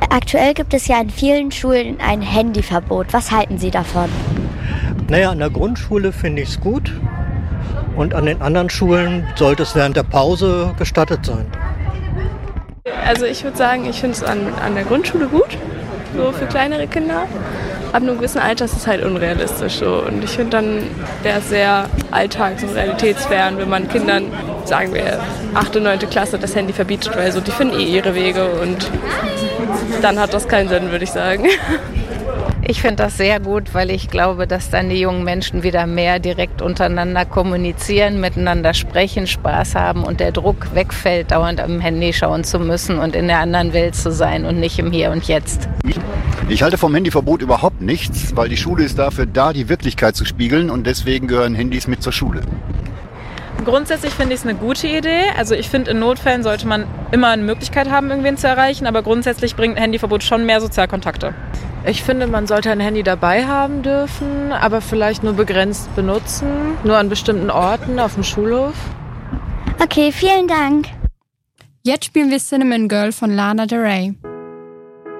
Aktuell gibt es ja in vielen Schulen ein Handyverbot. Was halten Sie davon? Naja, an der Grundschule finde ich es gut und an den anderen Schulen sollte es während der Pause gestattet sein. Also ich würde sagen, ich finde es an der Grundschule gut, so für kleinere Kinder. Ab einem gewissen Alter ist es halt unrealistisch so. Und ich finde dann, wäre es sehr alltags- und realitätsfern, wenn man Kindern, sagen wir, 8. und 9. Klasse das Handy verbietet, weil so, die finden ihre Wege und dann hat das keinen Sinn, würde ich sagen. Ich finde das sehr gut, weil ich glaube, dass dann die jungen Menschen wieder mehr direkt untereinander kommunizieren, miteinander sprechen, Spaß haben und der Druck wegfällt, dauernd am Handy schauen zu müssen und in der anderen Welt zu sein und nicht im Hier und Jetzt. Ich halte vom Handyverbot überhaupt nichts, weil die Schule ist dafür da, die Wirklichkeit zu spiegeln und deswegen gehören Handys mit zur Schule. Grundsätzlich finde ich es eine gute Idee. Also ich finde, in Notfällen sollte man immer eine Möglichkeit haben, irgendwen zu erreichen, aber grundsätzlich bringt ein Handyverbot schon mehr Sozialkontakte. Ich finde, man sollte ein Handy dabei haben dürfen, aber vielleicht nur begrenzt benutzen, nur an bestimmten Orten, auf dem Schulhof. Okay, vielen Dank. Jetzt spielen wir Cinnamon Girl von Lana Del Rey.